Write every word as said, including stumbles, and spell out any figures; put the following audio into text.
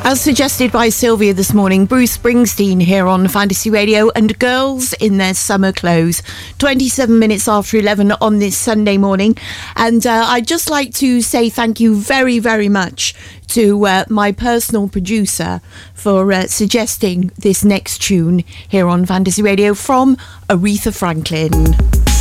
As suggested by Sylvia this morning, Bruce Springsteen here on Fantasy Radio and Girls in Their Summer Clothes. twenty-seven minutes after eleven on this Sunday morning. And uh, I'd just like to say thank you very, very much to uh, my personal producer for uh, suggesting this next tune here on Fantasy Radio from Aretha Franklin.